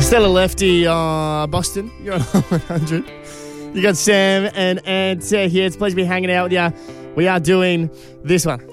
Stella Lefty, Boston. You're on 100. You got Sam and Ant here. It's a pleasure to be hanging out with you. We are doing this one.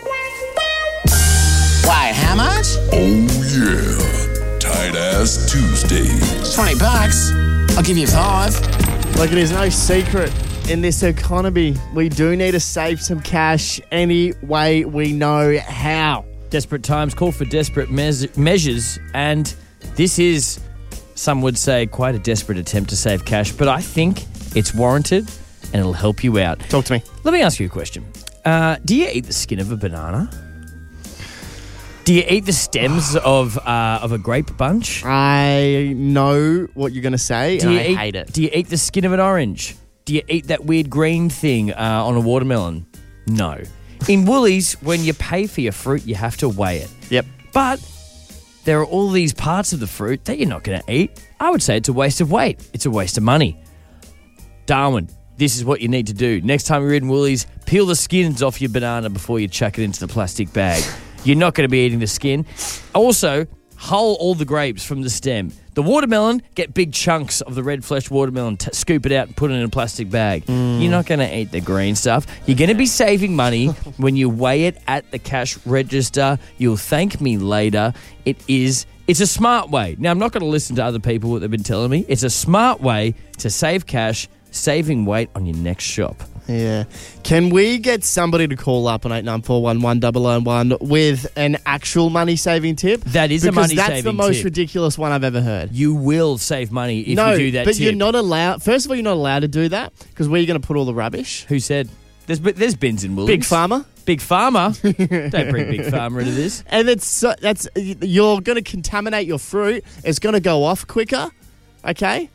Why, how much? Oh, yeah. Tight Ass Tuesdays. $20. I'll give you 5. Look, it is no secret in this economy. We do need to save some cash any way we know how. Desperate times call for desperate measures, and this is, some would say, quite a desperate attempt to save cash, but I think it's warranted and it'll help you out. Talk to me. Let me ask you a question. Do you eat the skin of a banana? Do you eat the stems of a grape bunch? I know what you're going to say, and I hate it. Do you eat the skin of an orange? Do you eat that weird green thing on a watermelon? No. In Woolies, when you pay for your fruit, you have to weigh it. Yep. But there are all these parts of the fruit that you're not going to eat. I would say it's a waste of weight. It's a waste of money. Darwin, this is what you need to do. Next time you're in Woolies, peel the skins off your banana before you chuck it into the plastic bag. You're not going to be eating the skin. Also, hull all the grapes from the stem. The watermelon, get big chunks of the red flesh watermelon, scoop it out and put it in a plastic bag. You're not going to eat the green stuff. You're going to be saving money when you weigh it at the cash register. You'll thank me later. It's a smart way. Now, I'm not going to listen to other people, what they've been telling me. It's a smart way to save cash, saving weight on your next shop. Yeah. Can we get somebody to call up on 89411001 with an actual money-saving tip? That is a money-saving tip. Because that's the most ridiculous one I've ever heard. You will save money if you do that but tip. you're not allowed... First of all, you're not allowed to do that because where are you going to put all the rubbish? Who said? There's bins in Woolies. Big Pharma? Big Pharma? Don't bring Big Pharma into this. And that's you're going to contaminate your fruit. It's going to go off quicker, okay?